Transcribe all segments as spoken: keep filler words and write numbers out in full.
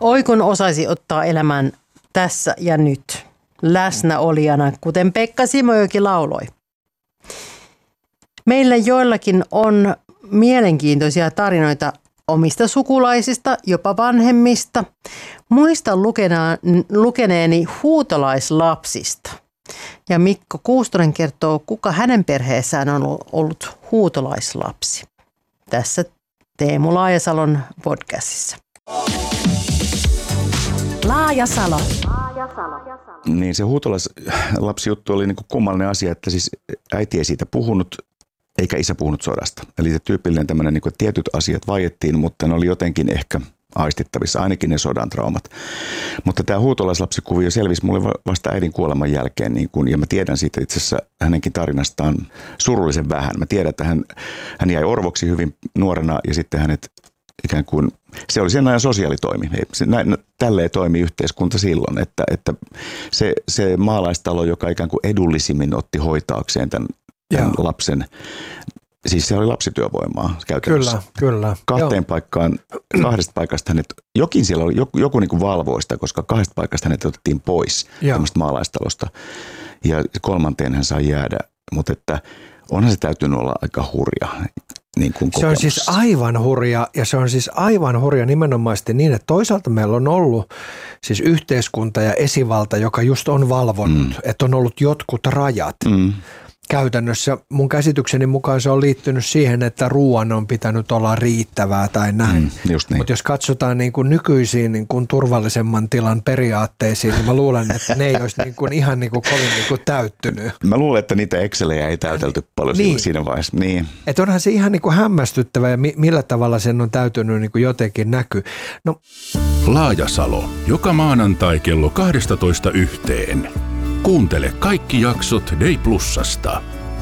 Oi kun osaisi ottaa elämän tässä ja nyt läsnäolijana, kuten Pekka Simojoki lauloi. Meillä joillakin on mielenkiintoisia tarinoita omista sukulaisista, jopa vanhemmista. Muistan lukeneeni huutolaislapsista. Ja Mikko Kuustonen kertoo, kuka hänen perheessään on ollut huutolaislapsi. Tässä Teemu Laajasalon podcastissa. Laajasalo. Niin se huutolaislapsijuttu oli niin kuin kummallinen asia, että siis äiti ei siitä puhunut, eikä isä puhunut sodasta. Eli se tyypillinen tämmöinen, niin kuin tietyt asiat vaiettiin, mutta ne oli jotenkin ehkä aistittavissa, ainakin ne sodan traumat. Mutta tämä huutolaislapsikuvio selvisi mulle vasta äidin kuoleman jälkeen, niin kun, ja mä tiedän siitä itse asiassa hänenkin tarinastaan surullisen vähän. Mä tiedän, että hän, hän jäi orvoksi hyvin nuorena ja sitten hänet ikään kuin, se oli sen ajan sosiaalitoimi. Näin, tälleen toimi yhteiskunta silloin, että, että se, se maalaistalo, joka ikään kuin edullisimmin otti hoitaakseen tämän, tämän lapsen, siis se oli lapsityövoimaa käytännössä. Kyllä, kyllä. Kahteen Joo. paikkaan, kahdesta paikasta hänet, jokin siellä oli, joku, joku niin kuin valvoista, koska kahdesta paikasta hänet otettiin pois tämmöistä maalaistalosta. Ja kolmanteen hän sai jäädä, mutta että onhan se täytynyt olla aika hurja. Niin kuin se on siis aivan hurja ja se on siis aivan hurja nimenomaisesti niin, että toisaalta meillä on ollut siis yhteiskunta ja esivalta, joka just on valvonnut, mm. että on ollut jotkut rajat. Mm. Käytännössä mun käsitykseni mukaan se on liittynyt siihen, että ruoan on pitänyt olla riittävää tai näin. Mm, niin. Mutta jos katsotaan niin kuin nykyisiin niin kuin turvallisemman tilan periaatteisiin, niin mä luulen, että ne ei olisi niin kuin ihan niin kuin kovin niin kuin täyttynyt. Mä luulen, että niitä Excelejä ei täytelty paljon niin. siinä vaiheessa. Niin. Että onhan se ihan niin kuin hämmästyttävä ja mi- millä tavalla sen on täytynyt niin kuin jotenkin näkyy. No. Laajasalo. Joka maanantai kello kaksitoista yhteen. Kuuntele kaikki jaksot Day Plusasta.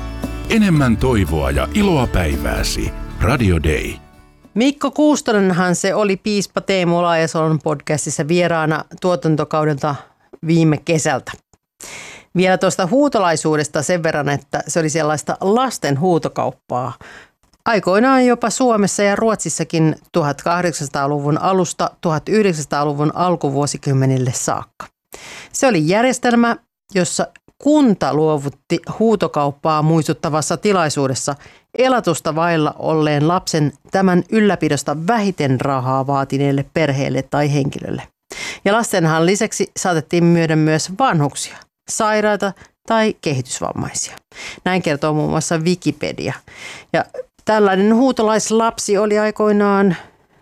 Enemmän toivoa ja iloa päivääsi. Radio Day. Mikko Kuustonenhan se oli piispa Teemu Laajasalon podcastissa vieraana tuotantokaudelta viime kesältä. Vielä tuosta huutolaisuudesta sen verran, että se oli sellaista lasten huutokauppaa. Aikoinaan jopa Suomessa ja Ruotsissakin tuhatkahdeksansataaluvun alusta tuhatyhdeksänsataaluvun alkuvuosikymmenille saakka. Se oli järjestelmä, jossa kunta luovutti huutokauppaa muistuttavassa tilaisuudessa elatusta vailla olleen lapsen tämän ylläpidosta vähiten rahaa vaatineelle perheelle tai henkilölle. Ja lastenhan lisäksi saatettiin myydä myös vanhuksia, sairaita tai kehitysvammaisia. Näin kertoo muun muassa Wikipedia. Ja tällainen huutolaislapsi oli aikoinaan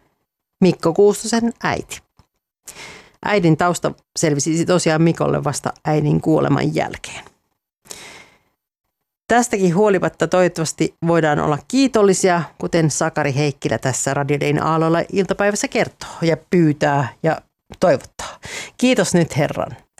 Mikko Kuustosen äiti. Äidin tausta selvisi tosiaan Mikolle vasta äidin kuoleman jälkeen. Tästäkin huolimatta toivottavasti voidaan olla kiitollisia, kuten Sakari Heikkilä tässä Radio Dayn aalloilla iltapäivässä kertoo ja pyytää ja toivottaa. Kiitos nyt Herran.